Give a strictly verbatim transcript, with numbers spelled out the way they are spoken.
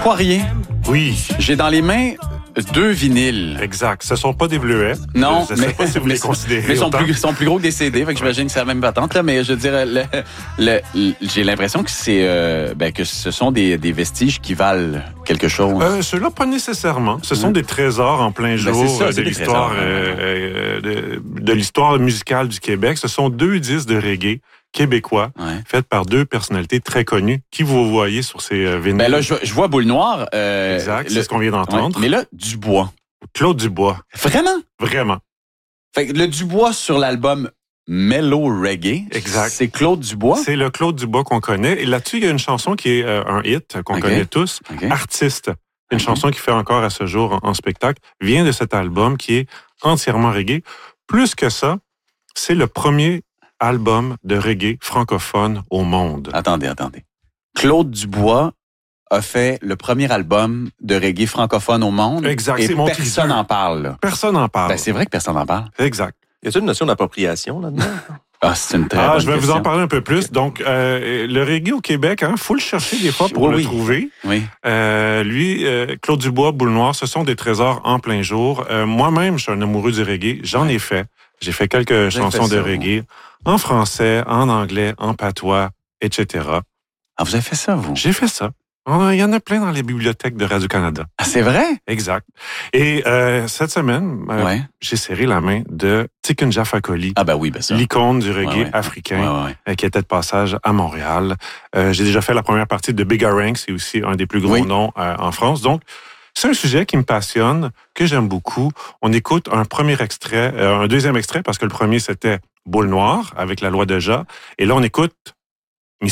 Poirier. Oui. J'ai dans les mains deux vinyles. Exact. Ce ne sont pas des bleuets. Non, je ne sais pas si vous les considérez. Mais ils sont autant. plus, sont plus gros que des C D, fait que j'imagine que c'est la même patente, là, mais je dirais, le, le, le, j'ai l'impression que c'est, euh, ben, que ce sont des, des vestiges qui valent quelque chose. Euh, Ceux-là, pas nécessairement. Ce sont mmh. des trésors en plein jour ben ça, de l'histoire, trésors, euh, de, de l'histoire musicale du Québec. Ce sont deux disques de reggae québécois, ouais. faits par deux personnalités très connues. Qui vous voyez sur ces euh, vinyles? Ben là, je, je vois Boule Noire. Euh, exact, le, c'est ce qu'on vient d'entendre. Ouais, mais là, Dubois. Claude Dubois. Vraiment? Vraiment. Fait que le Dubois sur l'album Mellow Reggae. Exact. C'est Claude Dubois. C'est le Claude Dubois qu'on connaît. Et là-dessus, il y a une chanson qui est euh, un hit, qu'on okay. connaît tous. Okay. Artiste. Une okay. chanson qui fait encore à ce jour en, en spectacle. Vient de cet album qui est entièrement reggae. Plus que ça, c'est le premier album de reggae francophone au monde. Attendez, attendez. Claude Dubois a fait le premier album de reggae francophone au monde. Exact. Et c'est mon personne n'en parle. Là. Personne n'en parle. Ben, c'est vrai que personne n'en parle. Exact. Y a-t-il une notion d'appropriation là-dedans? Ah, c'est une très ah, bonne je vais question. vous en parler un peu plus. Donc, euh, le reggae au Québec, il hein, faut le chercher des fois pour oui, le oui. trouver. Oui. Euh, lui, euh, Claude Dubois, Boule Noire, ce sont des trésors en plein jour. Euh, moi-même, je suis un amoureux du reggae. J'en ai fait. J'ai fait quelques J'ai chansons fait ça, de reggae vous. En français, en anglais, en patois, et cetera. Ah, vous avez fait ça, vous? J'ai fait ça. Il y en a plein dans les bibliothèques de Radio-Canada. Ah, c'est vrai? Exact. Et euh, cette semaine, euh, ouais. j'ai serré la main de Tiken Jah Fakoly, ah ben oui, ben ça. l'icône du reggae ouais, ouais. africain, ouais, ouais. Euh, qui était de passage à Montréal. Euh, j'ai déjà fait la première partie de Big Ranks, c'est aussi un des plus gros oui. noms euh, en France. Donc, c'est un sujet qui me passionne, que j'aime beaucoup. On écoute un premier extrait, euh, un deuxième extrait, parce que le premier, c'était Boule Noire, avec la loi de Jah. Et là, on écoute